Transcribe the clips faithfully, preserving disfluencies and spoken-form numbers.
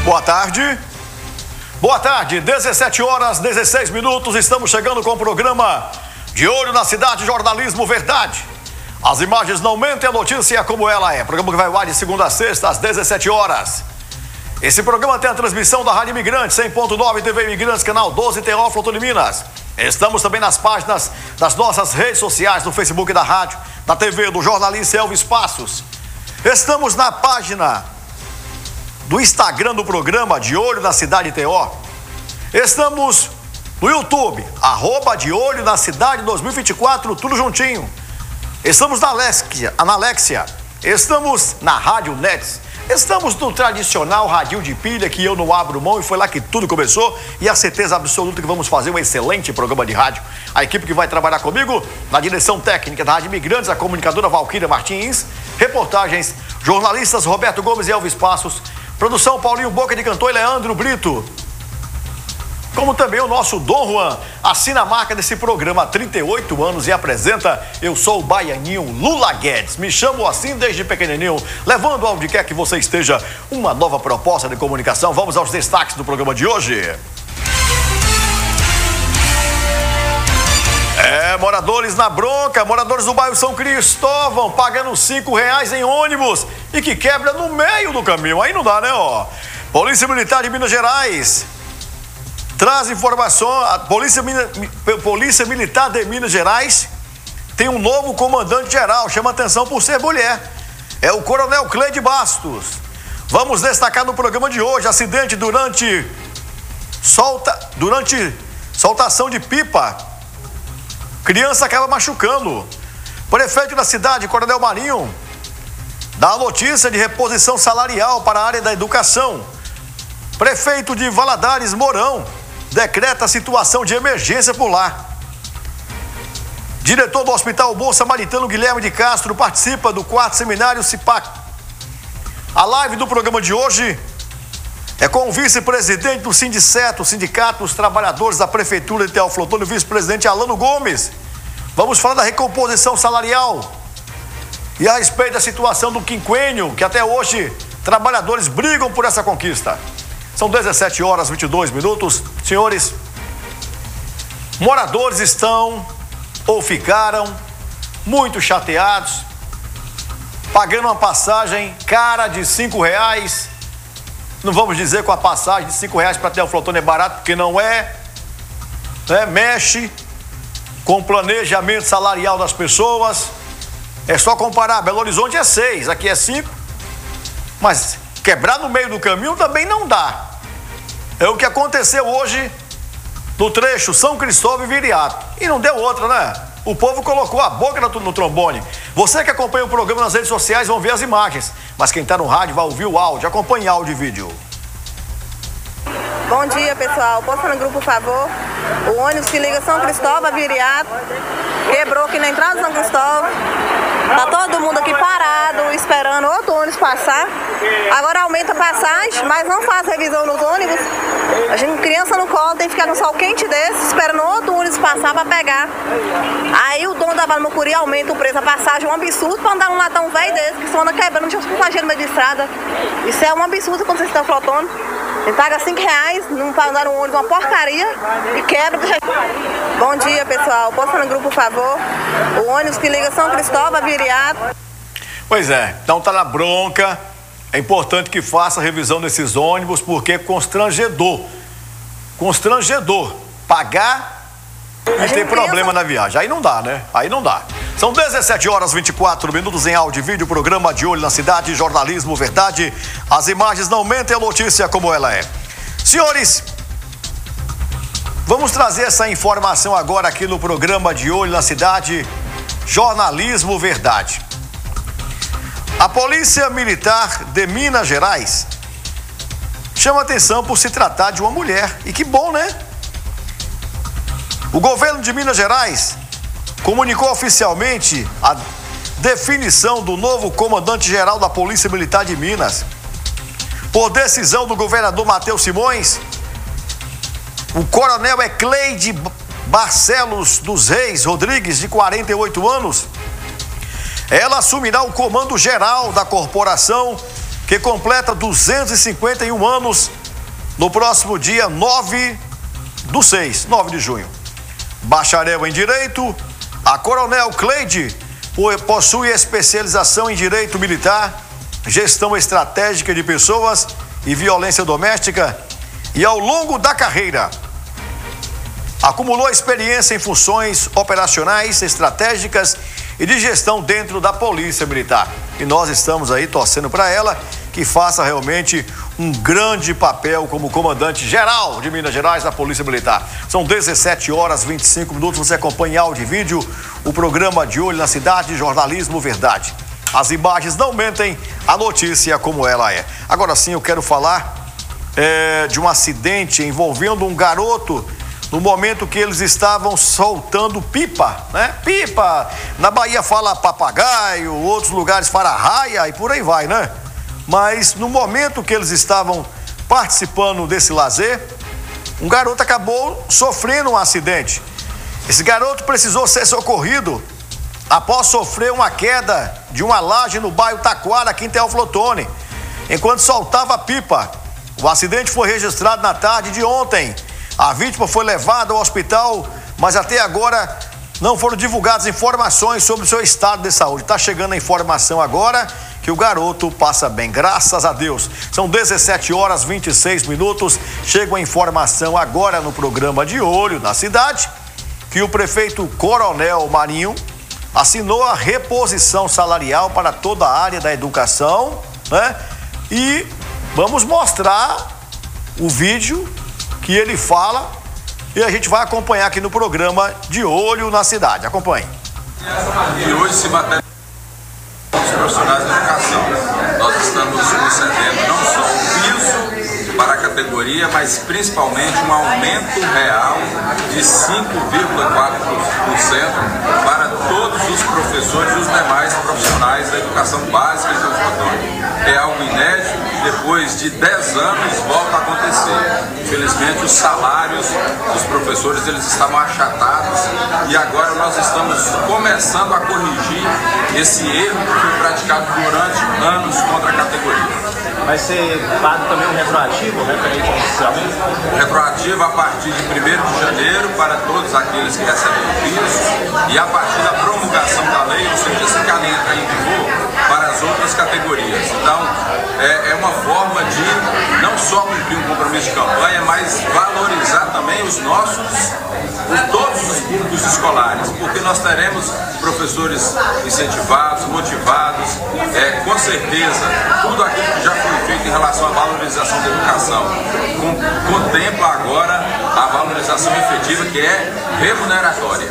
Boa tarde. Boa tarde, dezessete horas, dezesseis minutos, estamos chegando com o programa De Olho na Cidade, Jornalismo Verdade. As imagens não mentem, a notícia é como ela é. Programa que vai ao ar de segunda a sexta, às dezessete horas. Esse programa tem a transmissão da Rádio Imigrante, cem ponto nove T V Imigrantes, canal doze, Teófilo de Minas. Estamos também nas páginas das nossas redes sociais, no Facebook da rádio, da T V, do jornalista Elvis Passos. Estamos na página do Instagram do programa De Olho na Cidade T O. Estamos no YouTube, arroba De Olho na Cidade dois mil e vinte e quatro, tudo juntinho. Estamos na Alexia, na Alexia. Estamos na Rádio Nets. Estamos no tradicional radinho de pilha que eu não abro mão e foi lá que tudo começou. E a certeza absoluta que vamos fazer um excelente programa de rádio. A equipe que vai trabalhar comigo na direção técnica da Rádio Imigrantes, a comunicadora Valquíria Martins. Reportagens, jornalistas Roberto Gomes e Elvis Passos. Produção Paulinho Boca de Cantor e Leandro Brito. Como também o nosso Dom Juan assina a marca desse programa há trinta e oito anos e apresenta Eu Sou o Baianinho Lula Guedes. Me chamo assim desde pequenininho, levando aonde quer que você esteja uma nova proposta de comunicação. Vamos aos destaques do programa de hoje. É, moradores na bronca, moradores do bairro São Cristóvão, pagando cinco reais em ônibus e que quebra no meio do caminho. Aí não dá, né, ó? Polícia Militar de Minas Gerais traz informação, a Polícia, Polícia Militar de Minas Gerais tem um novo comandante-geral, chama atenção por ser mulher. É o Coronel Cleide Bastos. Vamos destacar no programa de hoje, acidente durante, solta, durante soltação de pipa. Criança acaba machucando. Prefeito da cidade, Coronel Marinho, dá a notícia de reposição salarial para a área da educação. Prefeito de Valadares, Mourão, decreta a situação de emergência por lá. Diretor do Hospital Bom Samaritano, Guilherme de Castro, participa do quarto seminário CIPAC. A live do programa de hoje é com o vice-presidente do Sindiceto, Sindicato dos Trabalhadores da Prefeitura de Teófilo Otoni, o vice-presidente Alano Gomes. Vamos falar da recomposição salarial e a respeito da situação do quinquênio, que até hoje trabalhadores brigam por essa conquista. São dezessete horas e vinte e dois minutos. Senhores, moradores estão ou ficaram muito chateados, pagando uma passagem cara de cinco reais. Não vamos dizer que a passagem de cinco reais para Teófilo Otoni é barato, porque não é, né? Mexe com o planejamento salarial das pessoas. É só comparar, Belo Horizonte é seis, aqui é cinco, mas quebrar no meio do caminho também não dá. É o que aconteceu hoje no trecho São Cristóvão e Viriato. E não deu outra, né? O povo colocou a boca no, no trombone. Você que acompanha o programa nas redes sociais vão ver as imagens, mas quem está no rádio vai ouvir o áudio, acompanhar áudio e vídeo. Bom dia, pessoal. Posta no grupo, por favor. O ônibus que liga São Cristóvão a Viriato quebrou aqui na entrada de São Cristóvão. Tá todo mundo aqui parado, esperando outro ônibus passar. Agora aumenta a passagem, mas não faz revisão nos ônibus. A gente, criança no colo, tem que ficar no sol quente desse, esperando outro ônibus passar para pegar. Aí o dono da Vale Mucuri aumenta o preço da passagem, um absurdo para andar num latão velho desse, que só anda quebrando, não tinha os passageiros no meio de estrada. Isso é um absurdo quando vocês estão flotando. Ele paga cinco reais, não para andar no ônibus, uma porcaria, e quebra. Bom dia, pessoal. Posta no grupo, por favor. O ônibus que liga São Cristóvão a Viriato. Pois é, então tá na bronca. É importante que faça a revisão desses ônibus, porque é constrangedor. Constrangedor. Pagar e ter problema na viagem. Aí não dá, né? Aí não dá. São dezessete horas e vinte e quatro minutos em áudio e vídeo, programa De Olho na Cidade, jornalismo verdade. As imagens não mentem, a notícia como ela é. Senhores, vamos trazer essa informação agora aqui no programa De Olho na Cidade, jornalismo verdade. A Polícia Militar de Minas Gerais chama atenção por se tratar de uma mulher. E que bom, né? O governo de Minas Gerais comunicou oficialmente a definição do novo comandante-geral da Polícia Militar de Minas. Por decisão do governador Matheus Simões, o coronel é Cleide Barcelos dos Reis Rodrigues, de quarenta e oito anos. Ela assumirá o comando geral da corporação que completa duzentos e cinquenta e um anos no próximo dia nove do seis, nove de junho. Bacharel em Direito, a Coronel Cleide possui especialização em Direito Militar, Gestão Estratégica de Pessoas e Violência Doméstica e, ao longo da carreira, acumulou experiência em funções operacionais, estratégicas e de gestão dentro da Polícia Militar. E nós estamos aí torcendo para ela que faça realmente um grande papel como comandante-geral de Minas Gerais da Polícia Militar. São dezessete horas e vinte e cinco minutos. Você acompanha em áudio e vídeo o programa De Olho na Cidade, Jornalismo Verdade. As imagens não mentem, a notícia como ela é. Agora sim, eu quero falar é, de um acidente envolvendo um garoto no momento que eles estavam soltando pipa, né? Pipa. Na Bahia fala papagaio, outros lugares fala raia e por aí vai, né? Mas no momento que eles estavam participando desse lazer, um garoto acabou sofrendo um acidente. Esse garoto precisou ser socorrido após sofrer uma queda de uma laje no bairro Taquara, aqui em Teófilo Otoni, enquanto soltava a pipa. O acidente foi registrado na tarde de ontem. A vítima foi levada ao hospital, mas até agora não foram divulgadas informações sobre o seu estado de saúde. Está chegando a informação agora que o garoto passa bem, graças a Deus. São dezessete horas e vinte e seis minutos. Chega a informação agora no programa De Olho na Cidade que o prefeito Coronel Marinho assinou a reposição salarial para toda a área da educação, né? E vamos mostrar o vídeo que ele fala e a gente vai acompanhar aqui no programa De Olho na Cidade. Acompanhe. E hoje se materializa os profissionais da educação. Nós estamos concedendo não só o piso para a categoria, mas principalmente um aumento real de cinco vírgula quatro por cento para todos os professores e os demais profissionais da educação básica e do É algo inédito e depois de dez anos volta a acontecer. Infelizmente os salários dos professores eles estavam achatados e agora nós estamos começando a corrigir esse erro que foi praticado durante anos contra a categoria. Vai ser pago também um retroativo, referente oficialmente? Retroativo a partir de primeiro de janeiro para todos aqueles que recebem o piso e a partir da promulgação da lei, ou seja, esse que a lei entra em vigor para as outras categorias. Então, é, é uma forma de não só cumprir um compromisso de campanha, mas valorizar também os nossos, os, todos os públicos escolares, porque nós teremos professores incentivados, motivados, é, com certeza, tudo aquilo que já foi feito em relação à valorização da educação, com, contempla agora a valorização efetiva, que é remuneratória.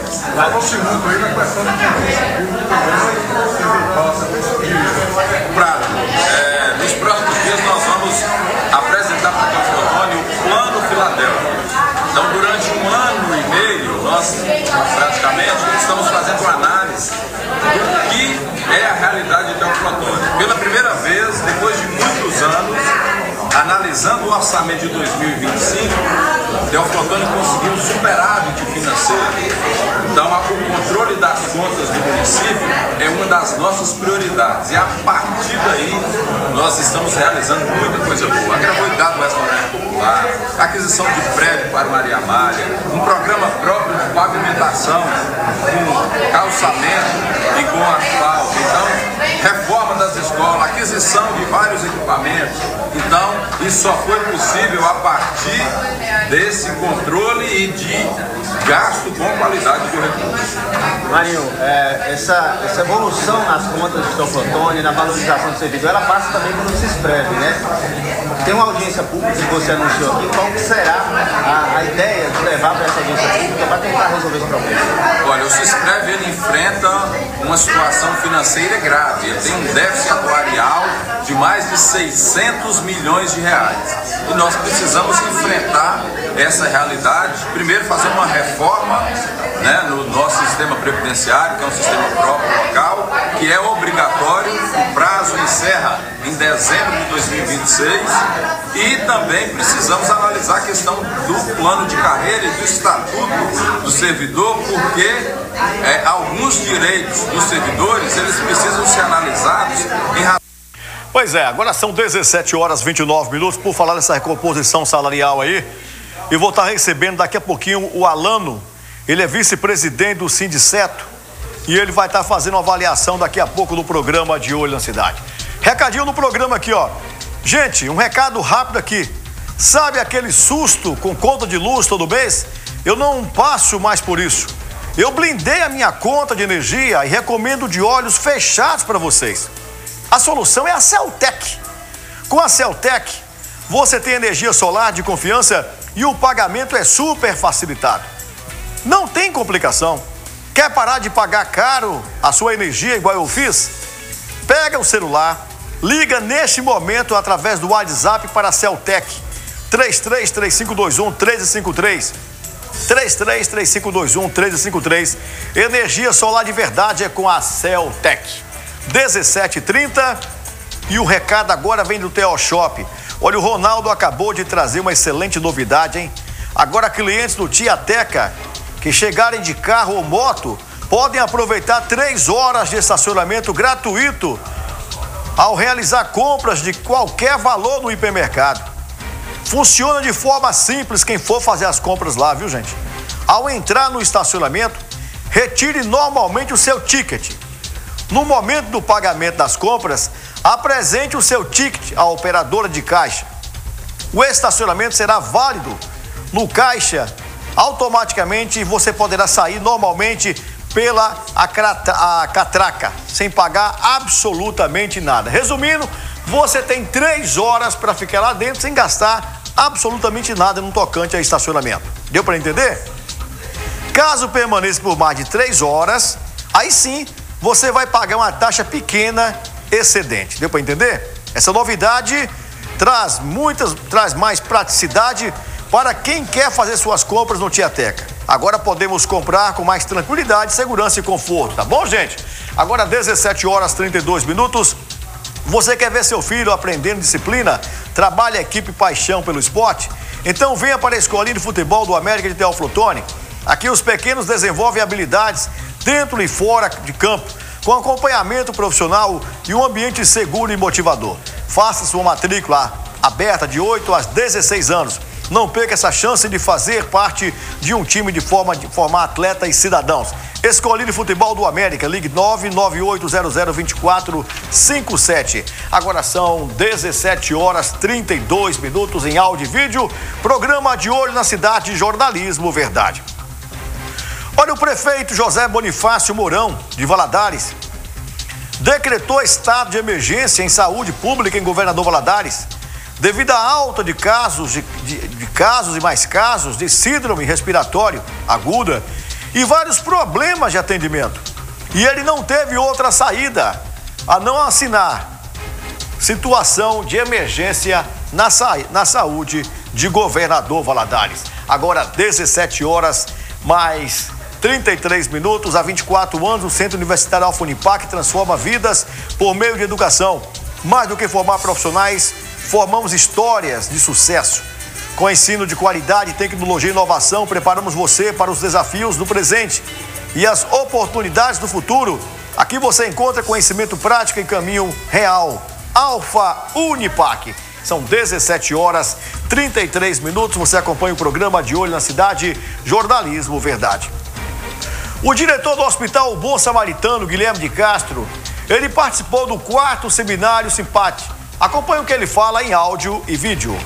Prato, é, nos próximos dias nós vamos apresentar para o Teófilo Otoni o Plano Filadélfia. Então, durante um ano e meio, nós praticamente estamos fazendo uma análise do que é a realidade de Teófilo Otoni. Pela primeira vez, depois de muitos anos, analisando o orçamento de dois mil e vinte e cinco, Teófilo Otoni conseguiu um superávit financeiro. Então, o controle das contas do município é uma das nossas prioridades. E a partir daí, nós estamos realizando muita coisa boa. A gratuidade do restaurante popular, aquisição de prédio para Maria Amália, um programa próprio de pavimentação, com calçamento e com asfalto. Então, reforma das escolas, aquisição de vários equipamentos. Então, isso só foi possível a partir desse controle e de gasto com qualidade do recurso. Marinho, é, essa, essa evolução nas contas de Teófilo Otoni, na valorização do servidor, ela passa também pelo CISPREV, né? Tem uma audiência pública que você anunciou aqui, qual que será a, a ideia de levar para essa audiência pública para tentar resolver esse problema? Olha, o CISPREV ele enfrenta uma situação financeira grave, ele tem um déficit atuarial de mais de seiscentos milhões de reais. E nós precisamos enfrentar essa realidade, primeiro fazendo uma reforma, né, no nosso sistema previdenciário, que é um sistema próprio local, que é obrigatório, o prazo encerra em dezembro de dois mil e vinte e seis, e também precisamos analisar a questão do plano de carreira e do estatuto do servidor, porque é, alguns direitos dos servidores eles precisam ser analisados em razão. Pois é, agora são dezessete horas e vinte e nove minutos, por falar dessa recomposição salarial aí, eu vou estar recebendo daqui a pouquinho o Alano, ele é vice-presidente do Sindiceto, e ele vai estar fazendo uma avaliação daqui a pouco do programa De Olho na Cidade. Recadinho no programa aqui, ó. Gente, um recado rápido aqui. Sabe aquele susto com conta de luz todo mês? Eu não passo mais por isso. Eu blindei a minha conta de energia e recomendo de olhos fechados para vocês. A solução é a Celtec. Com a Celtec, você tem energia solar de confiança e o pagamento é super facilitado. Não tem complicação. Quer parar de pagar caro a sua energia igual eu fiz? Pega o celular, liga neste momento através do WhatsApp para a Celtec. três três três cinco dois um, um três cinco três. três três três cinco dois um, um três cinco três. Energia solar de verdade é com a Celtec. dezessete e trinta e o recado agora vem do T O Shop. Olha, o Ronaldo acabou de trazer uma excelente novidade, hein? Agora clientes do Tiateca que chegarem de carro ou moto podem aproveitar três horas de estacionamento gratuito ao realizar compras de qualquer valor no hipermercado. Funciona de forma simples quem for fazer as compras lá, viu, gente? Ao entrar no estacionamento, retire normalmente o seu ticket. No momento do pagamento das compras, apresente o seu ticket à operadora de caixa. O estacionamento será válido no caixa automaticamente e você poderá sair normalmente pela a, a catraca, sem pagar absolutamente nada. Resumindo, você tem três horas para ficar lá dentro sem gastar absolutamente nada no tocante a estacionamento. Deu para entender? Caso permaneça por mais de três horas, aí sim você vai pagar uma taxa pequena excedente. Deu para entender? Essa novidade traz muitas, traz mais praticidade para quem quer fazer suas compras no Tiateca. Agora podemos comprar com mais tranquilidade, segurança e conforto, tá bom, gente? Agora dezessete horas e trinta e dois minutos. Você quer ver seu filho aprendendo disciplina? Trabalha a equipe Paixão pelo Esporte? Então venha para a Escolinha de Futebol do América de Teófilo Otoni. Aqui os pequenos desenvolvem habilidades dentro e fora de campo, com acompanhamento profissional e um ambiente seguro e motivador. Faça sua matrícula aberta de oito a dezesseis anos. Não perca essa chance de fazer parte de um time de forma de formar atleta e cidadãos. Escolinha de Futebol do América, ligue nove nove oito zero zero dois quatro cinco sete. Agora são dezessete horas e trinta e dois minutos em áudio e vídeo. Programa De Olho na Cidade, Jornalismo Verdade. Olha, o prefeito José Bonifácio Mourão, de Valadares, decretou estado de emergência em saúde pública em Governador Valadares, devido à alta de casos, de, de, de casos e mais casos de síndrome respiratória aguda e vários problemas de atendimento. E ele não teve outra saída a não assinar situação de emergência na, sa na saúde de Governador Valadares. Agora dezessete horas mais trinta e três minutos, há vinte e quatro anos, o Centro Universitário Alfa Unipac transforma vidas por meio de educação. Mais do que formar profissionais, formamos histórias de sucesso. Com ensino de qualidade, tecnologia e inovação, preparamos você para os desafios do presente e as oportunidades do futuro. Aqui você encontra conhecimento prático e caminho real. Alfa Unipac. São dezessete horas e trinta e três minutos. Você acompanha o programa De Olho na Cidade, Jornalismo Verdade. O diretor do Hospital Bom Samaritano, Guilherme de Castro, ele participou do quarto seminário Simpate. Acompanhe o que ele fala em áudio e vídeo.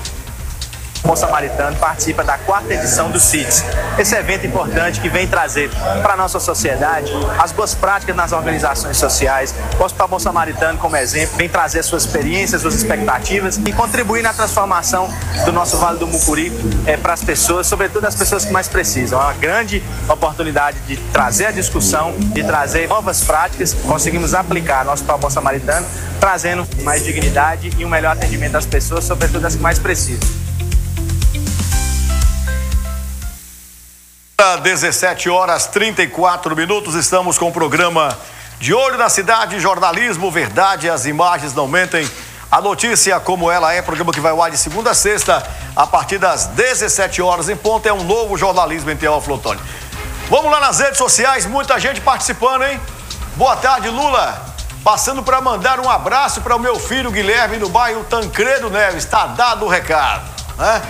O Bom Samaritano participa da quarta edição do C I T S. Esse evento importante que vem trazer para a nossa sociedade as boas práticas nas organizações sociais. O Hospital Bom Samaritano, como exemplo, vem trazer suas experiências, suas expectativas e contribuir na transformação do nosso Vale do Mucuri é, para as pessoas, sobretudo as pessoas que mais precisam. É uma grande oportunidade de trazer a discussão, de trazer novas práticas. Conseguimos aplicar no Hospital Bom Samaritano, trazendo mais dignidade e um melhor atendimento às pessoas, sobretudo as que mais precisam. dezessete horas e trinta e quatro minutos, estamos com o programa De Olho na Cidade, Jornalismo Verdade, as imagens não mentem, a notícia como ela é, programa que vai ao ar de segunda a sexta, a partir das dezessete horas em ponto, é um novo jornalismo em Teófilo Otoni. Vamos lá nas redes sociais, muita gente participando, hein? Boa tarde, Lula. Passando para mandar um abraço para o meu filho Guilherme no bairro Tancredo Neves. Está dado o recado, né?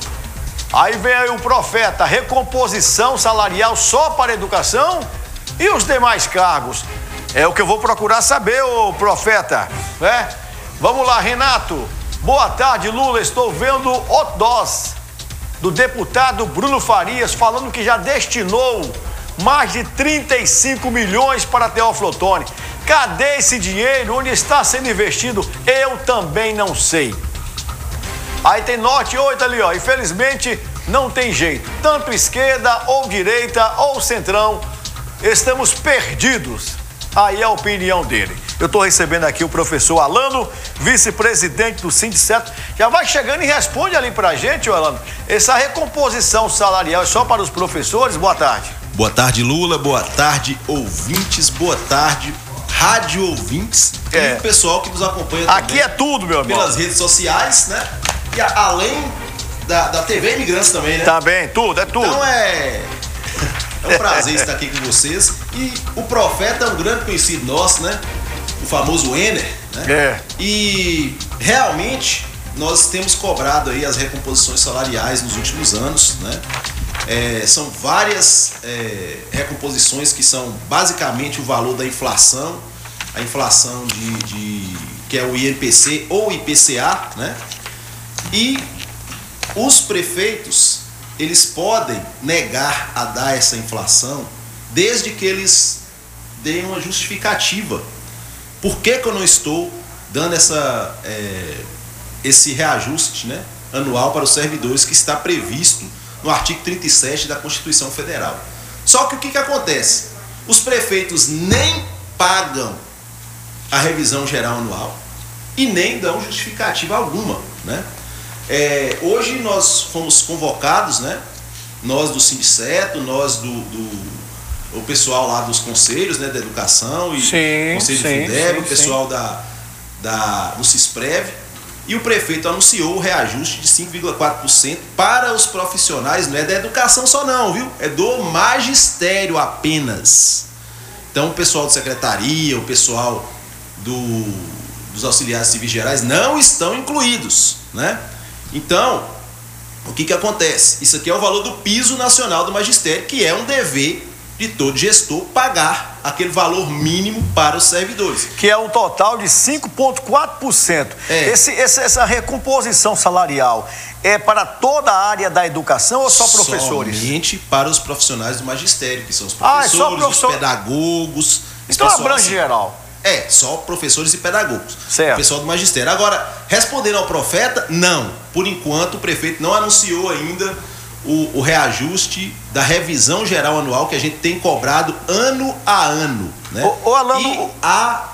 Aí vem aí o profeta, recomposição salarial só para a educação e os demais cargos. É o que eu vou procurar saber, ô profeta, né? Vamos lá, Renato. Boa tarde, Lula. Estou vendo o D O S do deputado Bruno Farias falando que já destinou mais de trinta e cinco milhões para Teófilo Otoni. Cadê esse dinheiro? Onde está sendo investido? Eu também não sei. Aí tem norte e oito ali, ó. Infelizmente, não tem jeito. Tanto esquerda, ou direita, ou centrão. Estamos perdidos. Aí é a opinião dele. Eu estou recebendo aqui o professor Alano, vice-presidente do Sindiceto. Já vai chegando e responde ali pra gente, ô Alano. Essa recomposição salarial é só para os professores? Boa tarde. Boa tarde, Lula. Boa tarde, ouvintes. Boa tarde, rádio ouvintes. É. E o pessoal que nos acompanha também. Aqui é tudo, meu irmão. Pelas redes sociais, né? E a, além da, da T V Imigrantes também, né? Também, tudo, é tudo. Então é... É um prazer estar aqui com vocês. E o profeta é um grande conhecido nosso, né? O famoso Ener, né? É. E realmente nós temos cobrado aí as recomposições salariais nos últimos anos, né? É, são várias é, recomposições que são basicamente o valor da inflação, a inflação de, de que é o I N P C ou I P C A, né? E os prefeitos, eles podem negar a dar essa inflação desde que eles deem uma justificativa. Por que que eu não estou dando essa, é, esse reajuste, né, anual para os servidores que está previsto no artigo trinta e sete da Constituição Federal? Só que o que que acontece? Os prefeitos nem pagam a revisão geral anual e nem dão justificativa alguma, né? É, hoje nós fomos convocados, né? Nós do Sindiceto, nós do, do o pessoal lá dos conselhos, né, da educação e sim, conselho sim, do Fundeb, sim, o pessoal da, da, do Cisprev, e o prefeito anunciou o reajuste de cinco vírgula quatro por cento para os profissionais, não é da educação só não, viu? É do magistério apenas. Então o pessoal de secretaria, o pessoal do, dos auxiliares civis gerais não estão incluídos, né? Então, o que que acontece? Isso aqui é o valor do piso nacional do magistério, que é um dever de todo gestor pagar aquele valor mínimo para os servidores. Que é um total de cinco vírgula quatro por cento. É. Esse, esse, essa recomposição salarial é para toda a área da educação ou só professores? Somente para os profissionais do magistério, que são os Ah, é professores, só professor... os pedagogos. Então pessoal, abrange assim, geral. É, só professores e pedagogos. Certo. O pessoal do magistério. Agora, respondendo ao profeta, não. Por enquanto, o prefeito não anunciou ainda o, o reajuste da revisão geral anual que a gente tem cobrado ano a ano, né? Ô, ô Alano, e a,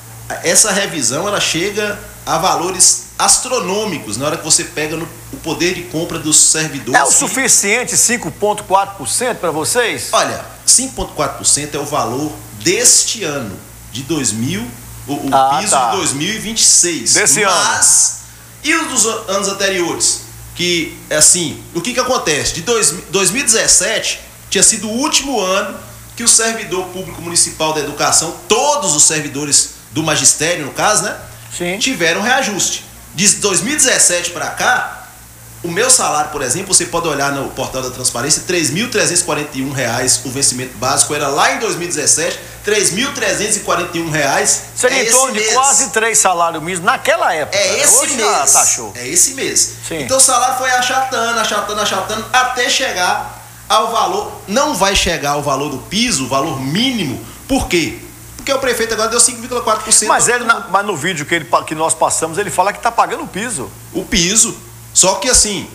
essa revisão, ela chega a valores astronômicos na hora que você pega no o poder de compra dos servidores. é o suficiente cinco vírgula quatro por cento para vocês? Olha, cinco vírgula quatro por cento é o valor deste ano, de dois mil, o, o Ah, piso tá. de dois mil e vinte e seis. Desse Mas, e os dos anos anteriores? Que, assim, o que que acontece? De dois, dois mil e dezessete, tinha sido o último ano que o servidor público municipal da educação, todos os servidores do magistério, no caso, né? Sim. Tiveram reajuste. De dois mil e dezessete para cá, o meu salário, por exemplo, você pode olhar no portal da transparência, três mil trezentos e quarenta e um reais o vencimento básico, era lá em dois mil e dezessete, três mil trezentos e quarenta e um reais. Seria é em torno de mês. quase três salários mínimos naquela época. É esse Hoje mês. Tá show. É esse mês. Sim. Então o salário foi achatando, achatando, achatando, até chegar ao valor. Não vai chegar ao valor do piso, o valor mínimo. Por quê? Porque o prefeito agora deu cinco vírgula quatro por cento. Mas, ele, na- mas no vídeo que, ele, que nós passamos, ele fala que tá pagando o piso. O piso. Só que assim,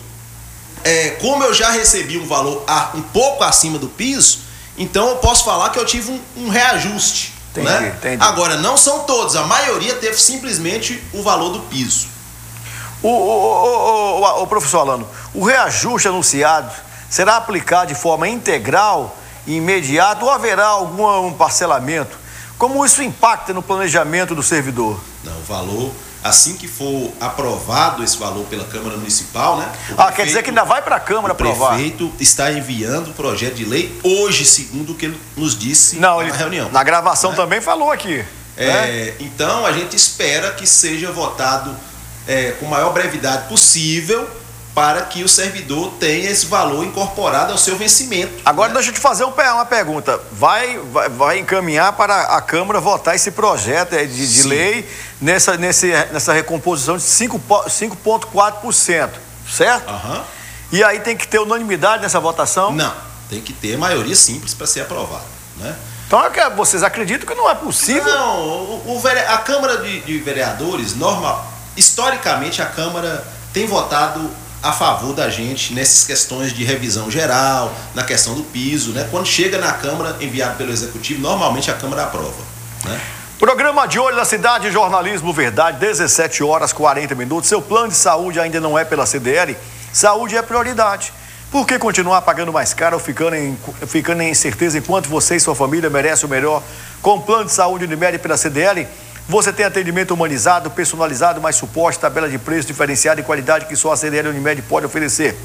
é, como eu já recebi um valor a- um pouco acima do piso, então eu posso falar que eu tive um, um reajuste. Entendi, Né? entendi. Agora, não são todos, a maioria teve simplesmente o valor do piso. O, o, o, o, o professor Alano, o reajuste anunciado será aplicado de forma integral e imediata ou haverá algum um parcelamento? Como isso impacta no planejamento do servidor? Não, o valor, assim que for aprovado esse valor pela Câmara Municipal, né? o Ah, quer dizer que ainda vai para a Câmara O aprovar? prefeito está enviando o projeto de lei hoje, segundo o que ele nos disse Não, na ele, reunião. na gravação Né? também falou aqui. É, né? Então a gente espera que seja votado é, com a maior brevidade possível para que o servidor tenha esse valor incorporado ao seu vencimento. Agora, né? deixa eu te fazer uma pergunta. Vai, vai, vai encaminhar para a Câmara votar esse projeto de, de lei nessa, nesse, nessa recomposição de cinco vírgula quatro por cento, certo? Uhum. E aí tem que ter unanimidade nessa votação? Não, tem que ter maioria simples para ser aprovado, né? Então é que vocês acreditam que não é possível? Não, o, o, a Câmara de, de Vereadores, normal, historicamente a Câmara tem votado a favor da gente nessas questões de revisão geral, na questão do piso, né? Quando chega na Câmara, enviado pelo Executivo, normalmente a Câmara aprova, né? Programa de Olho na Cidade, Jornalismo Verdade, dezessete horas e quarenta minutos. Seu plano de saúde ainda não é pela C D L? Saúde é prioridade. Por que continuar pagando mais caro ou ficando em, ficando em incerteza enquanto você e sua família merecem o melhor? Com o plano de saúde Unimed pela C D L, você tem atendimento humanizado, personalizado, mais suporte, tabela de preço diferenciada e qualidade que só a C D L Unimed pode oferecer.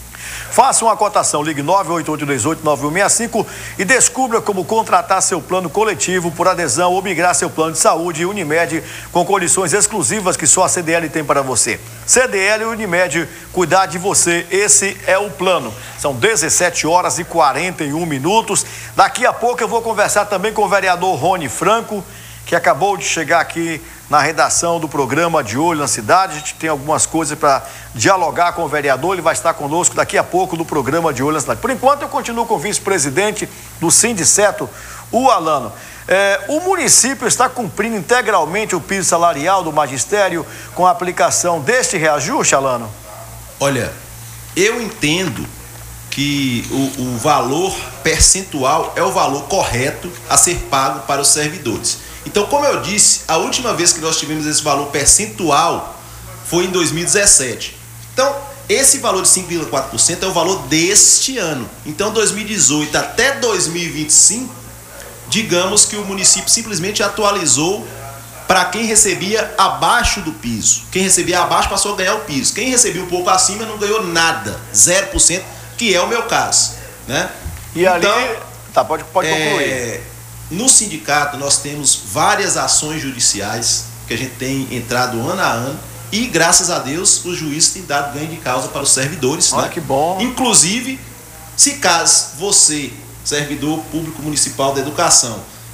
Faça uma cotação, ligue nove oito oito dois oito nove um seis cinco e descubra como contratar seu plano coletivo por adesão ou migrar seu plano de saúde Unimed com condições exclusivas que só a C D L tem para você. C D L Unimed, cuidar de você, esse é o plano. São dezessete horas e quarenta e um minutos. Daqui a pouco eu vou conversar também com o vereador Rony Franco, que acabou de chegar aqui na redação do programa De Olho na Cidade. A gente tem algumas coisas para dialogar com o vereador, ele vai estar conosco daqui a pouco no programa De Olho na Cidade. Por enquanto eu continuo com o vice-presidente do Sindiceto, o Alano. É, o município está cumprindo integralmente o piso salarial do magistério com a aplicação deste reajuste, Alano? Olha, eu entendo que o, o valor percentual é o valor correto a ser pago para os servidores. Então, como eu disse, a última vez que nós tivemos esse valor percentual foi em dois mil e dezessete. Então, esse valor de cinco vírgula quatro por cento é o valor deste ano. Então, dois mil e dezoito até dois mil e vinte e cinco, digamos que o município simplesmente atualizou para quem recebia abaixo do piso. Quem recebia abaixo passou a ganhar o piso. Quem recebia um pouco acima não ganhou nada, zero por cento, que é o meu caso, né? E então, ali... Tá, pode, pode é... concluir. No sindicato nós temos várias ações judiciais que a gente tem entrado ano a ano e, graças a Deus, os juízes têm dado ganho de causa para os servidores. Olha, né? Que bom. Inclusive, se caso você, servidor público municipal da educação,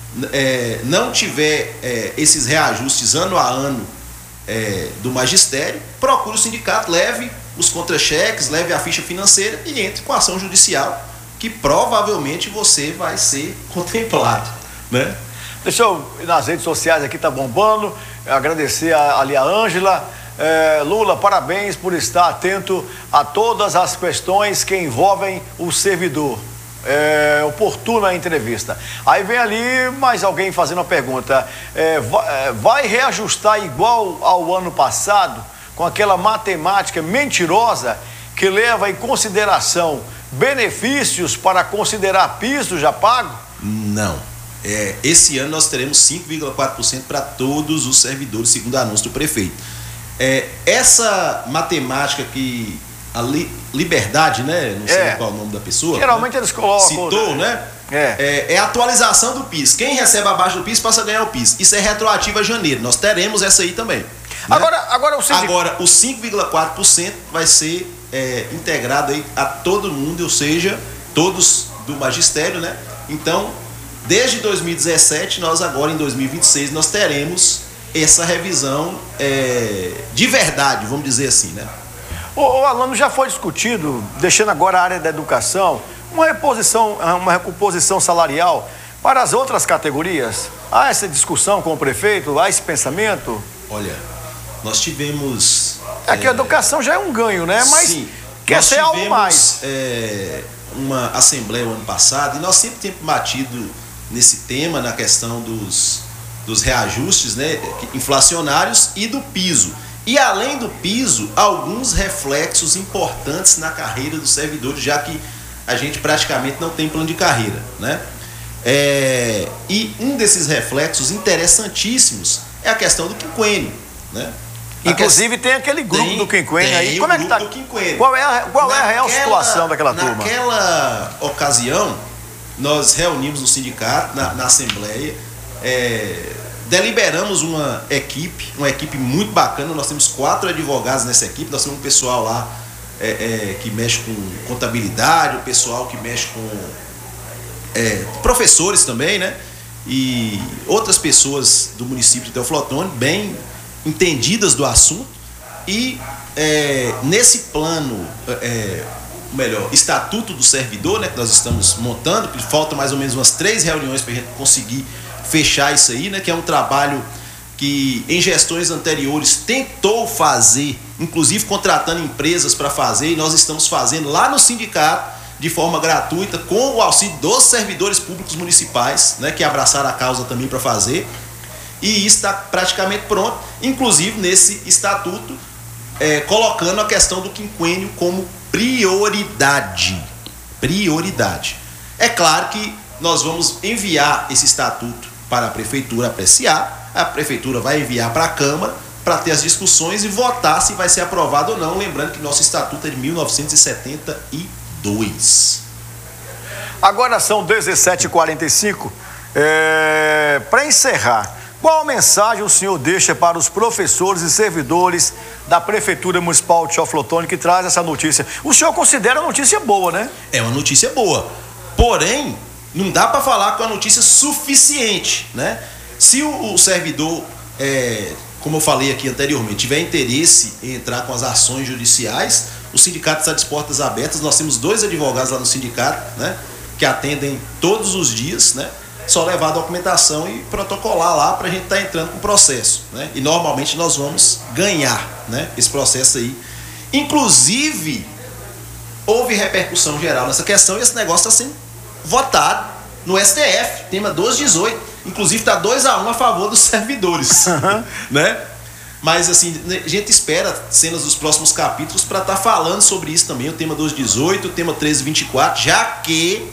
é, não tiver é, esses reajustes ano a ano é, do magistério, procure o sindicato, leve os contra-cheques, leve a ficha financeira e entre com a ação judicial, que provavelmente você vai ser contemplado. Né? Deixa eu ir nas redes sociais aqui, tá bombando. Agradecer a, ali a Ângela. É, Lula, parabéns por estar atento a todas as questões que envolvem o servidor. É, oportuna a entrevista. Aí vem ali mais alguém fazendo uma pergunta. É, vai, vai reajustar igual ao ano passado, com aquela matemática mentirosa que leva em consideração benefícios para considerar piso já pago? Não. É, esse ano nós teremos cinco vírgula quatro por cento para todos os servidores, segundo o anúncio do prefeito. É, essa matemática que a li, Liberdade, né? Não sei é. qual é o nome da pessoa. Geralmente né? eles colocam. Citou, né? É. É, é a atualização do piso. Quem recebe abaixo do piso passa a ganhar o piso. Isso é retroativo a janeiro. Nós teremos essa aí também. Né? Agora, agora o sindic... Agora, o cinco vírgula quatro por cento vai ser é, integrado aí a todo mundo, ou seja, todos do magistério, né? Então, desde dois mil e dezessete, nós agora em dois mil e vinte e seis, nós teremos essa revisão é, de verdade, vamos dizer assim, né? O, o Alano, já foi discutido, deixando agora a área da educação, uma reposição, uma recomposição salarial para as outras categorias? Há essa discussão com o prefeito? Há esse pensamento? Olha, nós tivemos... É que a educação já é um ganho, né? Mas sim, quer ser tivemos, algo mais. É, uma assembleia o ano passado e nós sempre temos batido nesse tema, na questão dos, dos reajustes, né, inflacionários e do piso. E além do piso, alguns reflexos importantes na carreira dos servidores, já que a gente praticamente não tem plano de carreira, né? É, e um desses reflexos interessantíssimos é a questão do quinquênio, né? Inclusive tem aquele grupo tem, do quinquênio aí. Como é que tá? Do quinquênio. Qual é a, qual naquela, é a real situação daquela turma? Naquela ocasião, nós reunimos no sindicato, na, na assembleia, é, deliberamos uma equipe, uma equipe muito bacana. Nós temos quatro advogados nessa equipe, nós temos um pessoal lá é, é, que mexe com contabilidade, o pessoal que mexe com é, professores também, né? E outras pessoas do município de Teófilo Otoni, bem entendidas do assunto. E é, nesse plano, é, melhor, estatuto do servidor, né, que nós estamos montando, que falta mais ou menos umas três reuniões para a gente conseguir fechar isso aí, né, que é um trabalho que em gestões anteriores tentou fazer, inclusive contratando empresas para fazer, e nós estamos fazendo lá no sindicato de forma gratuita, com o auxílio dos servidores públicos municipais, né, que abraçaram a causa também para fazer, e isso está praticamente pronto, inclusive nesse estatuto, é, colocando a questão do quinquênio como prioridade. Prioridade. É claro que nós vamos enviar esse estatuto para a prefeitura apreciar, a prefeitura vai enviar para a Câmara para ter as discussões e votar se vai ser aprovado ou não, lembrando que nosso estatuto é de mil novecentos e setenta e dois. Agora são dezessete e quarenta e cinco. É, para encerrar, qual mensagem o senhor deixa para os professores e servidores da Prefeitura Municipal de Teófilo Otoni que traz essa notícia? O senhor considera a notícia boa, né? É uma notícia boa, porém não dá para falar que é uma notícia suficiente, né? Se o, o servidor, é, como eu falei aqui anteriormente, tiver interesse em entrar com as ações judiciais, o sindicato está de portas abertas. Nós temos dois advogados lá no sindicato, né, que atendem todos os dias, né? Só levar a documentação e protocolar lá para a gente estar tá entrando com o processo, né? E normalmente nós vamos ganhar, né, esse processo aí. Inclusive, houve repercussão geral nessa questão e esse negócio está sendo votado no S T F, tema doze dezoito. Inclusive está dois a um a favor dos servidores, uhum. né? Mas assim, a gente espera cenas dos próximos capítulos para estar tá falando sobre isso também, o tema doze dezoito, o tema treze vinte e quatro, já que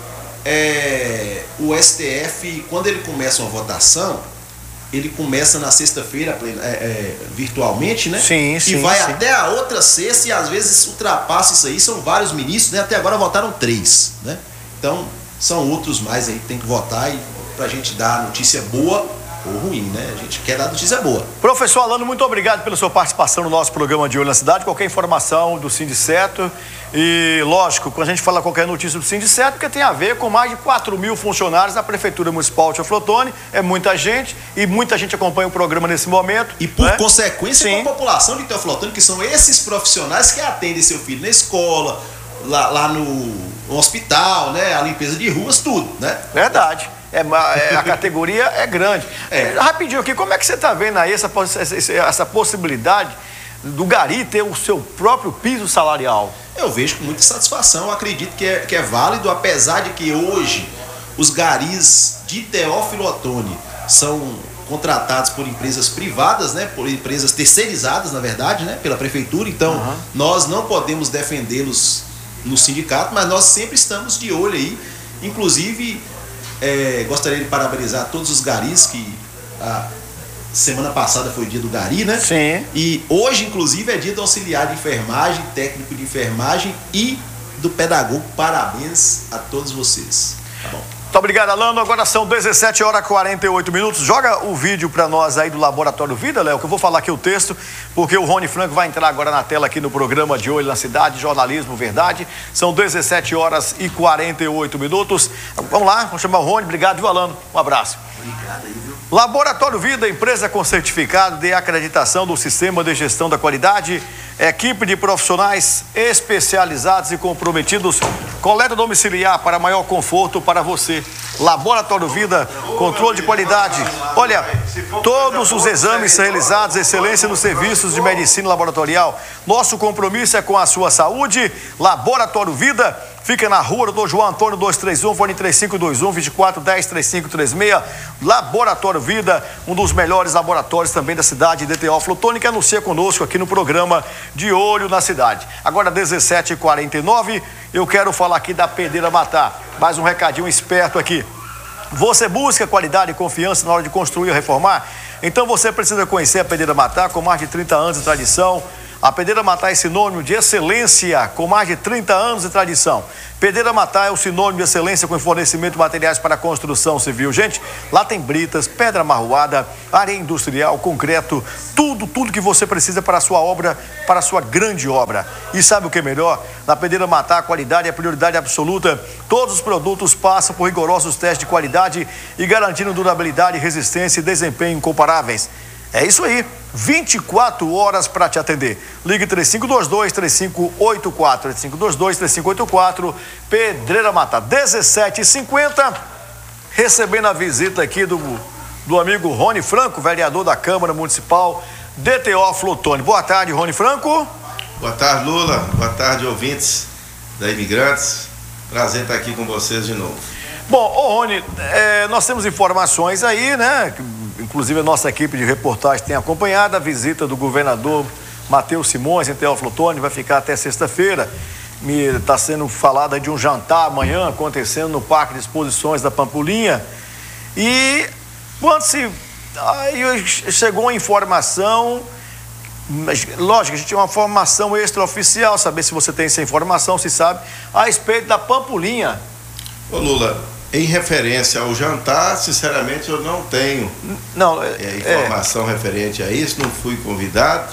é, o S T F, quando ele começa uma votação, ele começa na sexta-feira é, é, virtualmente, né? Sim, sim, e vai sim. até a outra sexta e às vezes ultrapassa isso aí, são vários ministros, né? Até agora votaram três, né? Então, são outros mais aí que tem que votar e pra gente dar notícia boa ou ruim, né? A gente quer dar notícia boa. Professor Alano, muito obrigado pela sua participação no nosso programa de Olho na Cidade. Qualquer informação do Sindiceto e, lógico, quando a gente fala qualquer notícia do Sindiceto, porque tem a ver com mais de quatro mil funcionários da Prefeitura Municipal de Teófilo Otoni, é muita gente e muita gente acompanha o programa nesse momento. E por né? consequência, Sim. com a população de Teófilo Otoni, que são esses profissionais que atendem seu filho na escola, lá, lá no hospital, né? A limpeza de ruas, tudo, né? Verdade. É, é, a categoria é grande. É. Rapidinho aqui, como é que você está vendo aí essa, essa, essa possibilidade do Gari ter o seu próprio piso salarial? Eu vejo com muita satisfação, eu acredito que é, que é válido, apesar de que hoje os garis de Teófilo Otoni são contratados por empresas privadas, né, por empresas terceirizadas, na verdade, né, pela prefeitura, então uhum. nós não podemos defendê-los no sindicato, mas nós sempre estamos de olho aí, inclusive é, gostaria de parabenizar todos os garis que a semana passada foi o dia do gari, né? Sim. E hoje, inclusive, é dia do auxiliar de enfermagem, técnico de enfermagem e do pedagogo. Parabéns a todos vocês. Tá bom. Muito obrigado, Alano. Agora são dezessete horas e quarenta e oito minutos. Joga o vídeo para nós aí do Laboratório Vida, Léo, que eu vou falar aqui o texto, porque o Rony Franco vai entrar agora na tela aqui no programa de Olho na Cidade, Jornalismo Verdade. São dezessete horas e quarenta e oito minutos. Vamos lá, vamos chamar o Rony. Obrigado, viu, Alano? Um abraço. Obrigado aí, viu? Laboratório Vida, empresa com certificado de acreditação do Sistema de Gestão da Qualidade, equipe de profissionais especializados e comprometidos, coleta domiciliar para maior conforto para você. Laboratório Vida, controle de qualidade. Olha, todos os exames são realizados, excelência nos serviços de medicina laboratorial. Nosso compromisso é com a sua saúde. Laboratório Vida fica na rua doutor João Antônio dois três um, fone três cinco dois um, vinte e quatro dez, trinta e cinco trinta e seis. Laboratório Vida, um dos melhores laboratórios também da cidade de Teófilo Otoni, que anuncia conosco aqui no programa de Olho na Cidade. Agora dezessete e quarenta e nove, eu quero falar aqui da Pedreira Matar. Mais um recadinho esperto aqui. Você busca qualidade e confiança na hora de construir ou reformar? Então você precisa conhecer a Pedreira Matar, com mais de trinta anos de tradição. A Pedreira Matá é sinônimo de excelência, com mais de trinta anos de tradição. Pedreira Matá é o sinônimo de excelência com fornecimento de materiais para construção civil. Gente, lá tem britas, pedra marroada, areia industrial, concreto, tudo, tudo que você precisa para a sua obra, para a sua grande obra. E sabe o que é melhor? Na Pedreira Matá, a qualidade é a prioridade absoluta. Todos os produtos passam por rigorosos testes de qualidade e garantindo durabilidade, resistência e desempenho incomparáveis. É isso aí, vinte e quatro horas para te atender. Ligue três cinco dois dois, três cinco oito quatro, três cinco dois dois, três cinco oito quatro, Pedreira Matá, dezessete e cinquenta, recebendo a visita aqui do, do amigo Rony Franco, vereador da Câmara Municipal de Teófilo Otoni. Boa tarde, Rony Franco. Boa tarde, Lula. Boa tarde, ouvintes da Imigrantes. Prazer estar aqui com vocês de novo. Bom, ô Rony, é, nós temos informações aí, né? Inclusive a nossa equipe de reportagem tem acompanhado a visita do governador Matheus Simões em Teófilo Otoni, vai ficar até sexta-feira. Está sendo falado de um jantar amanhã acontecendo no Parque de Exposições da Pampulinha. E quando se aí chegou a informação, mas, lógico, a gente tem uma informação extraoficial, saber se você tem essa informação, se sabe, a respeito da Pampulinha. Ô Lula, em referência ao jantar, sinceramente eu não tenho não, é, informação é. referente a isso, não fui convidado,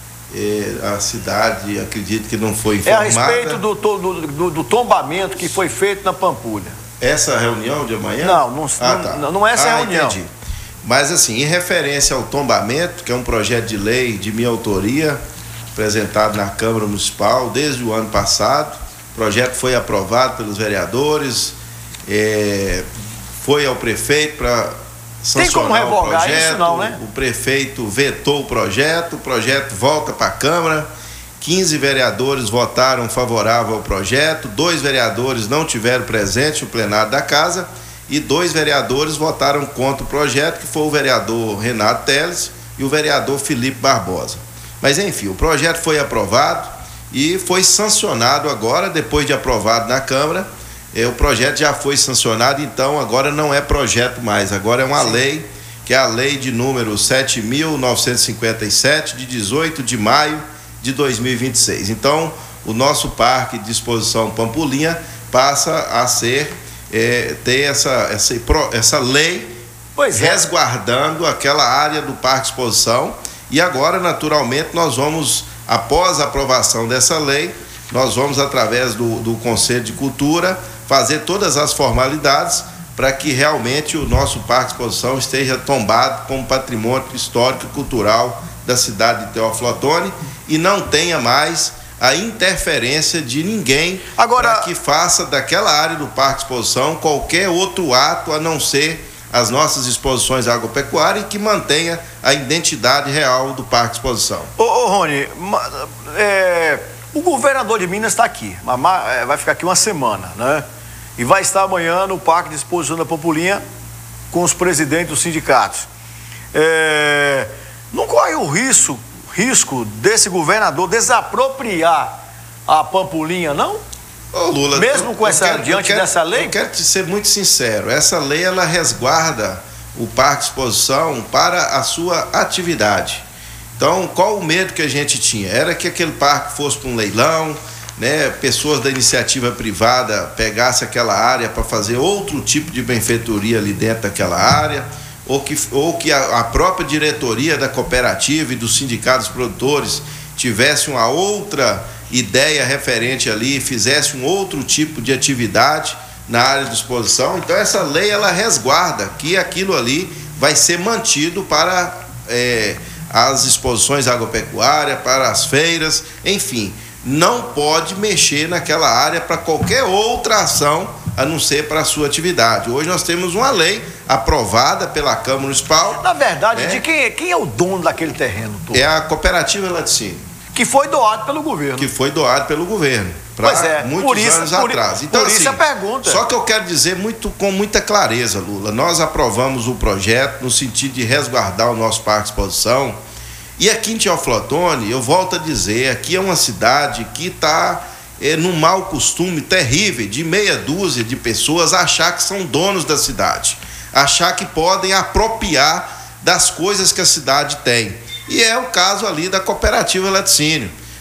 é, a cidade acredito que não foi informada. É a respeito do, do, do, do tombamento que foi feito na Pampulha. Essa reunião de amanhã? Não, não, ah, tá. não, não é essa ah, reunião. Entendi. Mas assim, em referência ao tombamento, que é um projeto de lei de minha autoria, apresentado na Câmara Municipal desde o ano passado, o projeto foi aprovado pelos vereadores, É, foi ao prefeito para sancionar. Tem como revogar o projeto, isso não, né? O prefeito vetou o projeto, o projeto volta para a Câmara, quinze vereadores votaram favorável ao projeto, dois vereadores não tiveram presente no plenário da casa e dois vereadores votaram contra o projeto, que foi o vereador Renato Teles e o vereador Felipe Barbosa. Mas enfim, o projeto foi aprovado e foi sancionado agora, depois de aprovado na Câmara. O projeto já foi sancionado, então agora não é projeto mais, agora é uma Sim. lei, que é a lei de número sete mil novecentos e cinquenta e sete, de dezoito de maio de dois mil e vinte e seis. Então, o nosso Parque de Exposição Pampulinha passa a ser, é, ter essa, essa, essa lei pois resguardando é. aquela área do Parque de Exposição. E agora, naturalmente, nós vamos, após a aprovação dessa lei, nós vamos, através do, do Conselho de Cultura, fazer todas as formalidades para que realmente o nosso Parque de Exposição esteja tombado como patrimônio histórico e cultural da cidade de Teófilo Otoni e não tenha mais a interferência de ninguém para que faça daquela área do Parque de Exposição qualquer outro ato a não ser as nossas exposições agropecuárias e que mantenha a identidade real do Parque de Exposição. Ô, ô Rony, é, o governador de Minas está aqui, vai ficar aqui uma semana, né? E vai estar amanhã no Parque de Exposição da Pampulinha com os presidentes dos sindicatos. É, não corre o risco, risco desse governador desapropriar a Pampulinha, não? Ô Lula, mesmo com essa, quero, diante quero, dessa lei? Eu quero te ser muito sincero, essa lei ela resguarda o Parque de Exposição para a sua atividade. Então, qual o medo que a gente tinha? Era que aquele parque fosse para um leilão, né, pessoas da iniciativa privada pegassem aquela área para fazer outro tipo de benfeitoria ali dentro daquela área, ou que, ou que a, a própria diretoria da cooperativa e dos sindicatos produtores tivesse uma outra ideia referente ali, fizesse um outro tipo de atividade na área de exposição. Então essa lei ela resguarda que aquilo ali vai ser mantido para é, as exposições agropecuárias, para as feiras, enfim, não pode mexer naquela área para qualquer outra ação a não ser para a sua atividade. Hoje nós temos uma lei aprovada pela Câmara Municipal. Na verdade, né? de quem é, quem é o dono daquele terreno todo? É a Cooperativa Laticínio. Que foi doado pelo governo. Que foi doado pelo governo. Pois é, muitos por isso, anos por, atrás. Então, por isso assim, a pergunta. Só que eu quero dizer muito, com muita clareza, Lula, nós aprovamos o projeto no sentido de resguardar o nosso Parque de Exposição. E aqui em Teófilo Otoni, eu volto a dizer, aqui é uma cidade que está é, num mau costume terrível de meia dúzia de pessoas achar que são donos da cidade, achar que podem apropriar das coisas que a cidade tem. E é o caso ali da Cooperativa Laticínio.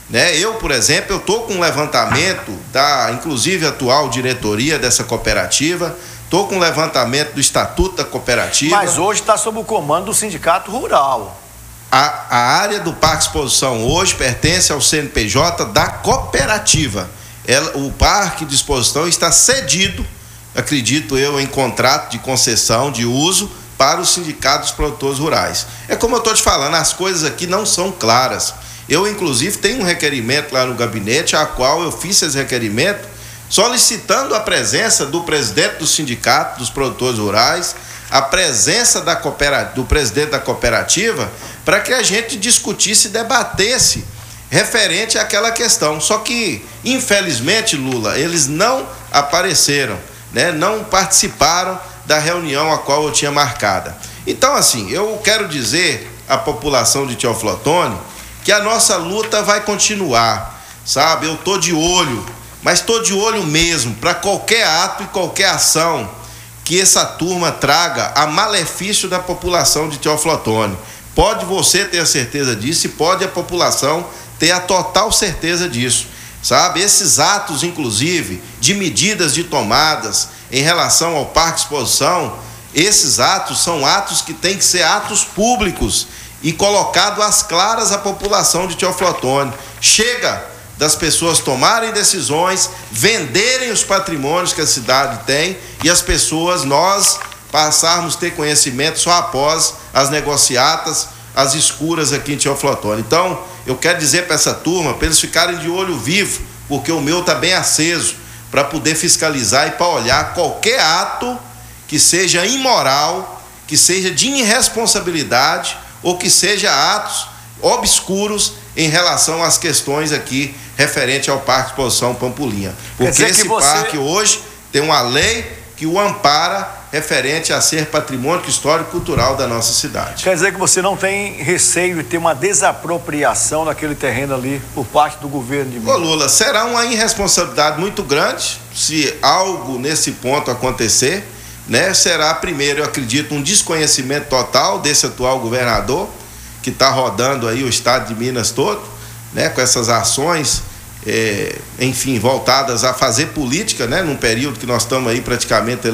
Né? Eu, por exemplo, eu estou com um levantamento da, inclusive, atual diretoria dessa cooperativa, estou com um levantamento do Estatuto da Cooperativa. Mas hoje está sob o comando do Sindicato Rural. A, a área do Parque Exposição hoje pertence ao C N P J da cooperativa. Ela, o Parque de Exposição está cedido, acredito eu, em contrato de concessão de uso para os sindicatos produtores rurais. É como eu estou te falando, as coisas aqui não são claras. Eu, inclusive, tenho um requerimento lá no gabinete, a qual eu fiz esse requerimento, solicitando a presença do presidente do sindicato dos produtores rurais, a presença da cooperativa, do presidente da cooperativa, para que a gente discutisse e debatesse referente àquela questão. Só que, infelizmente, Lula, eles não apareceram, né? Não participaram da reunião a qual eu tinha marcada. Então, assim, eu quero dizer à população de Teófilo Otoni que a nossa luta vai continuar, sabe? Eu estou de olho, mas estou de olho mesmo para qualquer ato e qualquer ação que essa turma traga a malefício da população de Teófilo Otoni. Pode você ter a certeza disso e pode a população ter a total certeza disso, sabe? Esses atos, inclusive, de medidas de tomadas em relação ao Parque Exposição, esses atos são atos que têm que ser atos públicos e colocado às claras à população de Teófilo Otoni. Chega das pessoas tomarem decisões, venderem os patrimônios que a cidade tem e as pessoas, nós, passarmos a ter conhecimento só após as negociatas, as escuras aqui em Teófilo Otoni. Então, eu quero dizer para essa turma, para eles ficarem de olho vivo, porque o meu está bem aceso, para poder fiscalizar e para olhar qualquer ato que seja imoral, que seja de irresponsabilidade, ou que seja atos obscuros em relação às questões aqui referente ao Parque Exposição Pampulinha. Porque esse você... parque hoje tem uma lei que o ampara referente a ser patrimônio histórico e cultural da nossa cidade. Quer dizer que você não tem receio de ter uma desapropriação daquele terreno ali por parte do governo de Minas? Ô Lula, será uma irresponsabilidade muito grande se algo nesse ponto acontecer, né? Será, primeiro, eu acredito, um desconhecimento total desse atual governador, que está rodando aí o estado de Minas todo, né? Com essas ações, é, enfim, voltadas a fazer política, né? Num período que nós estamos aí praticamente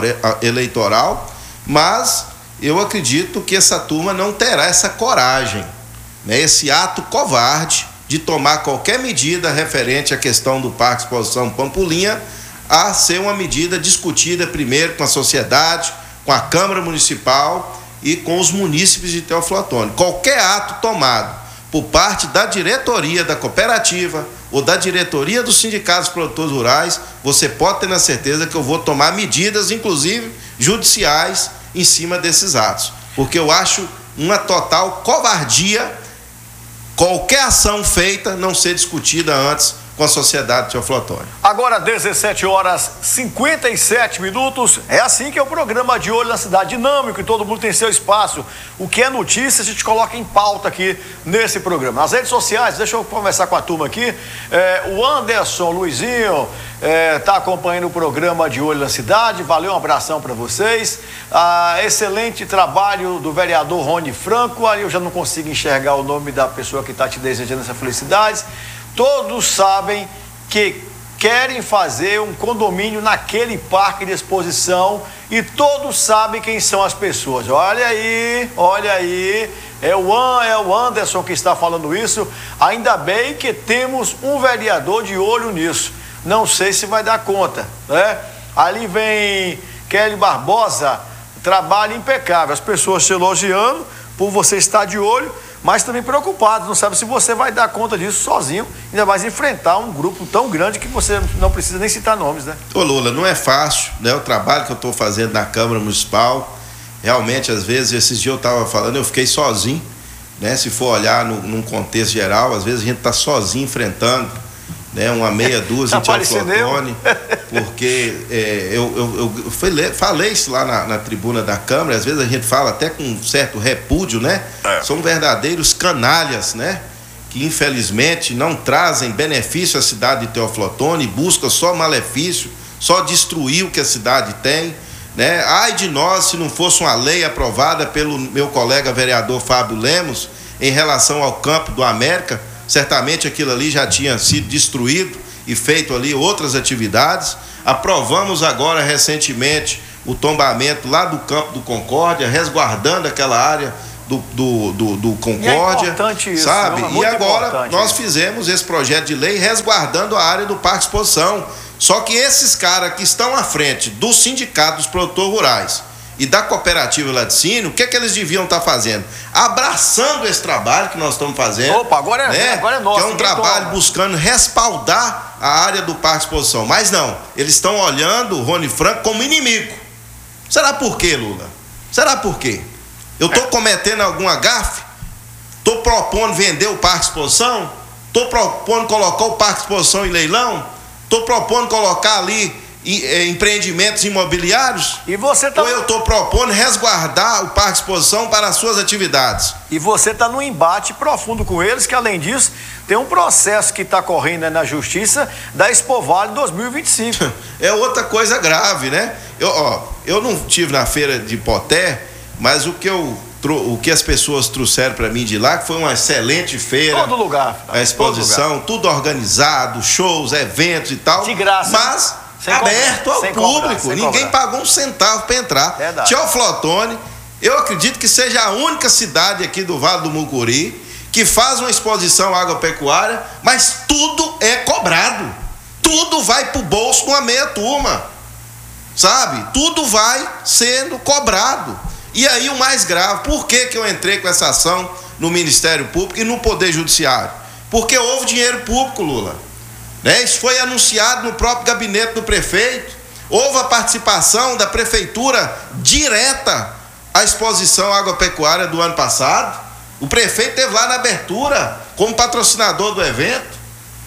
eleitoral, mas eu acredito que essa turma não terá essa coragem, né? Esse ato covarde de tomar qualquer medida referente à questão do Parque Exposição Pampulinha, a ser uma medida discutida primeiro com a sociedade, com a Câmara Municipal e com os munícipes de Teófilo Otoni. Qualquer ato tomado por parte da diretoria da cooperativa ou da diretoria dos sindicatos produtores rurais, você pode ter na certeza que eu vou tomar medidas, inclusive judiciais, em cima desses atos. Porque eu acho uma total covardia qualquer ação feita não ser discutida antes com a sociedade de Teófilo Otoni. Agora, dezessete horas e cinquenta e sete minutos. É assim que é o programa De Olho na Cidade, dinâmico, e todo mundo tem seu espaço. O que é notícia, a gente coloca em pauta aqui nesse programa. Nas redes sociais, deixa eu conversar com a turma aqui. É, o Anderson Luizinho está é, acompanhando o programa De Olho na Cidade. Valeu, um abração para vocês. Ah, excelente trabalho do vereador Rony Franco. Aí eu já não consigo enxergar o nome da pessoa que está te desejando essa felicidade. Todos sabem que querem fazer um condomínio naquele parque de exposição e todos sabem quem são as pessoas. Olha aí, olha aí, é o, é o Anderson que está falando isso. Ainda bem que temos um vereador de olho nisso. Não sei se vai dar conta, né? Ali vem Kelly Barbosa, trabalho impecável. As pessoas te elogiando por você estar de olho, mas também preocupado, não sabe se você vai dar conta disso sozinho, ainda mais enfrentar um grupo tão grande que você não precisa nem citar nomes, né? Ô Lula, não é fácil, né? O trabalho que eu estou fazendo na Câmara Municipal, realmente, às vezes, esses dias eu estava falando, eu fiquei sozinho, né? Se for olhar no, num contexto geral, às vezes a gente está sozinho enfrentando, né? Uma meia dúzia tá em Teófilo Otoni, porque é, eu, eu, eu falei, falei isso lá na, na tribuna da Câmara, às vezes a gente fala até com um certo repúdio, né? É. São verdadeiros canalhas, né? Que infelizmente não trazem benefício à cidade de Teófilo Otoni, buscam só malefício, só destruir o que a cidade tem, né? Ai de nós se não fosse uma lei aprovada pelo meu colega vereador Fábio Lemos em relação ao Campo do América, certamente aquilo ali já tinha sido destruído e feito ali outras atividades. Aprovamos agora recentemente o tombamento lá do campo do Concórdia, resguardando aquela área do, do, do, do Concórdia, e é importante isso, sabe? não, é e agora nós isso. fizemos esse projeto de lei resguardando a área do Parque Exposição. Só que esses caras que estão à frente do sindicato dos produtores rurais e da cooperativa Laticínio, o que é que eles deviam estar fazendo? Abraçando esse trabalho que nós estamos fazendo. Opa, agora é, né? agora é nosso. Que é um trabalho toma. buscando respaldar a área do Parque Exposição. Mas não, eles estão olhando o Rony Franco como inimigo. Será por quê, Lula? Será por quê? Eu estou cometendo alguma gafe? Estou propondo vender o Parque Exposição? Estou propondo colocar o Parque Exposição em leilão? Estou propondo colocar ali empreendimentos imobiliários? E você tá... Ou eu estou propondo resguardar o Parque Exposição para as suas atividades? E você está num embate profundo com eles, que além disso, tem um processo que está correndo na justiça da Expo Vale dois mil e vinte e cinco. É outra coisa grave, né? Eu, ó, eu não estive na feira de Poté, mas o que eu o que as pessoas trouxeram para mim de lá, que foi uma excelente feira. Todo lugar. A exposição, lugar. Tudo organizado, shows, eventos e tal. De graça. Mas sem aberto cobrar, ao sem público. Cobrar, Ninguém cobrar. pagou um centavo para entrar. Verdade. Teoflotone, eu acredito que seja a única cidade aqui do Vale do Mucuri que faz uma exposição agropecuária, mas tudo é cobrado. Tudo vai pro bolso de uma meia turma. Sabe? Tudo vai sendo cobrado. E aí o mais grave, por que que eu entrei com essa ação no Ministério Público e no Poder Judiciário? Porque houve dinheiro público, Lula. Né? Isso foi anunciado no próprio gabinete do prefeito. Houve a participação da prefeitura direta à exposição agropecuária do ano passado. O prefeito esteve lá na abertura como patrocinador do evento.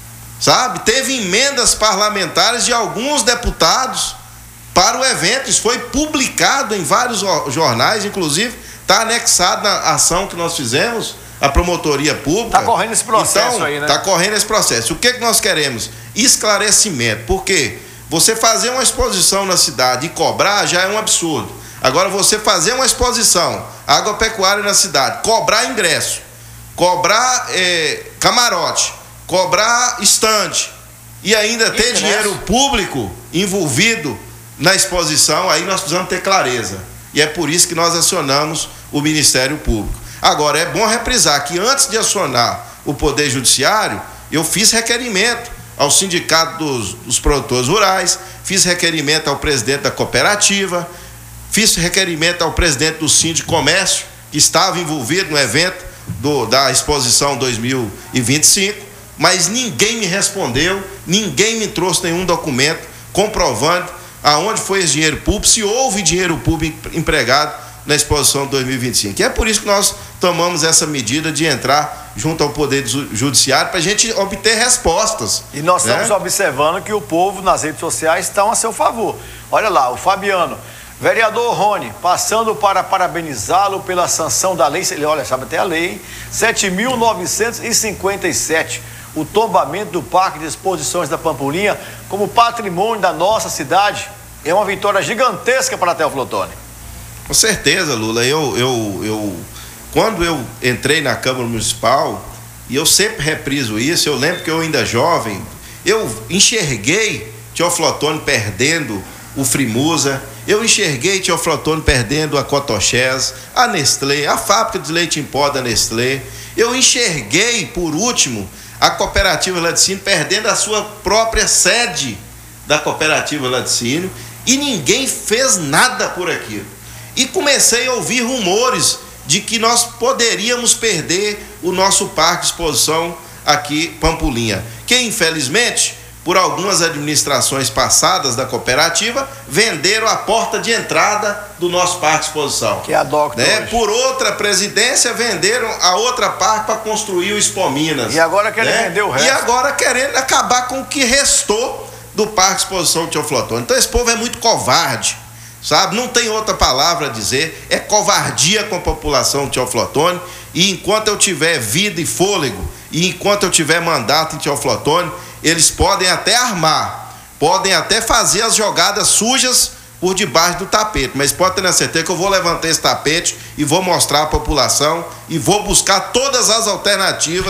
Sabe? Teve emendas parlamentares de alguns deputados para o evento. Isso foi publicado em vários jornais, inclusive está anexado na ação que nós fizemos, a promotoria pública. Está correndo esse processo então, aí, né? Está correndo esse processo. O que, que nós queremos? Esclarecimento. Porque você fazer uma exposição na cidade e cobrar já é um absurdo. Agora, você fazer uma exposição agropecuária na cidade, cobrar ingresso, cobrar é, camarote, cobrar estande e ainda ter dinheiro público envolvido na exposição, aí nós precisamos ter clareza. E é por isso que nós acionamos o Ministério Público. Agora, é bom reprisar que antes de acionar o Poder Judiciário, eu fiz requerimento ao Sindicato dos, dos Produtores Rurais, fiz requerimento ao presidente da cooperativa, fiz requerimento ao presidente do Síndico Comércio, que estava envolvido no evento do, da exposição dois mil e vinte e cinco, mas ninguém me respondeu, ninguém me trouxe nenhum documento comprovando aonde foi esse dinheiro público, se houve dinheiro público empregado na exposição de dois mil e vinte e cinco. E é por isso que nós tomamos essa medida de entrar junto ao Poder Judiciário para a gente obter respostas. E nós né? estamos observando que o povo nas redes sociais estão a seu favor. Olha lá, o Fabiano, vereador Rony, passando para parabenizá-lo pela sanção da lei, ele olha, sabe até a lei, sete mil novecentos e cinquenta e sete, o tombamento do Parque de Exposições da Pampulinha como patrimônio da nossa cidade. É uma vitória gigantesca para Teoflotone. Com certeza, Lula. Eu, eu, eu, quando eu entrei na Câmara Municipal, e eu sempre repriso isso, eu lembro que eu ainda jovem, eu enxerguei Teoflotone perdendo o Frimusa, eu enxerguei Teoflotone perdendo a Cotochés, a Nestlé, a fábrica de leite em pó da Nestlé, eu enxerguei, por último, a cooperativa Laticínio perdendo a sua própria sede da cooperativa Laticínio, e ninguém fez nada por aquilo. E comecei a ouvir rumores de que nós poderíamos perder o nosso parque de exposição aqui, Pampulinha, que infelizmente, por algumas administrações passadas da cooperativa, venderam a porta de entrada do nosso parque de exposição. Que é a Doctor. Né? Por outra presidência, venderam a outra parte para construir o Expo Minas. E agora querem né? vender o resto. E agora querendo acabar com o que restou do parque de exposição de Teoflotone. Então esse povo é muito covarde, sabe? Não tem outra palavra a dizer, é covardia com a população de Teoflotone. E enquanto eu tiver vida e fôlego, e enquanto eu tiver mandato em Teoflotone, eles podem até armar, podem até fazer as jogadas sujas por debaixo do tapete, mas pode ter na certeza que eu vou levantar esse tapete e vou mostrar à população e vou buscar todas as alternativas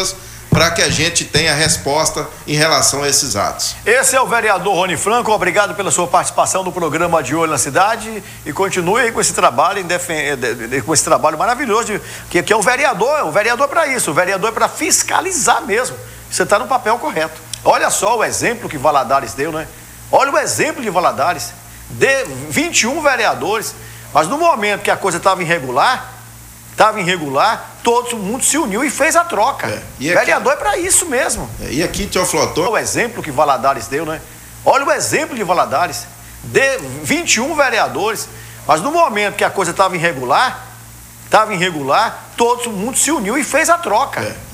para que a gente tenha resposta em relação a esses atos. Esse é o vereador Rony Franco, obrigado pela sua participação no programa De Olho na Cidade e continue aí com esse trabalho, com esse trabalho maravilhoso, que, que é o vereador, o vereador é para isso, o vereador é para fiscalizar mesmo. Você está no papel correto. Olha só o exemplo que Valadares deu, né? Olha o exemplo de Valadares, de vinte e um vereadores, mas no momento que a coisa estava irregular, estava irregular, todo mundo se uniu e fez a troca. É. E aqui, vereador é para isso mesmo. É. E aqui, Teoflotone... Olha o exemplo que Valadares deu, né? Olha o exemplo de Valadares, de vinte e um vereadores, mas no momento que a coisa estava irregular, estava irregular, todo mundo se uniu e fez a troca. É.